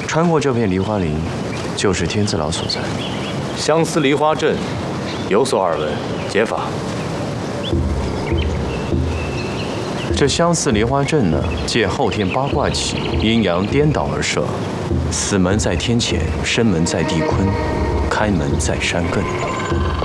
穿过这片梨花林，就是天字牢所在。 相思梨花镇，有所耳闻，解法。 这相思梨花阵呢，借后天八卦起，阴阳颠倒而设。死门在天前，生门在地坤，开门在山艮。